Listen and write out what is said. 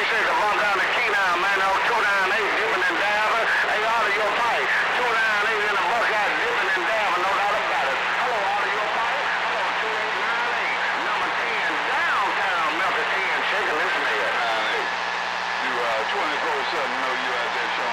said the bump down the key now, man. Oh, 298 dipping and dabbing. Hey, out of your pipe. 298 in the Buckeye dipping and dabbing, no doubt about it. Hello, out of your pipe. Hello, 2898. Number 10, downtown Memphis 10. Shaking this man. 9-8. You 24/7 know you out there showing